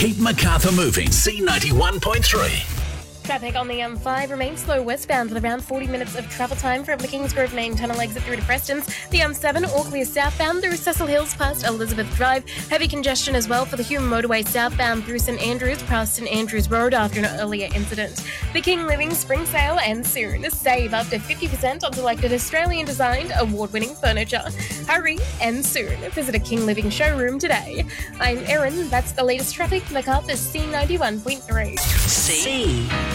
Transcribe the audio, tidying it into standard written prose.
Keep Macarthur moving. C91.3. Traffic on the M5 remains slow westbound with around 40 minutes of travel time from the Kingsgrove main tunnel exit through to Prestons. The M7 all clear southbound through Cecil Hills past Elizabeth Drive. Heavy congestion as well for the Hume motorway southbound through St Andrews past St Andrews Road after an earlier incident. The King Living Spring Sale ends soon. Save up to 50% on selected Australian-designed, award-winning furniture. Hurry, ends soon. Visit a King Living showroom today. I'm Erin. That's the latest traffic. Macarthur's C91.3. C.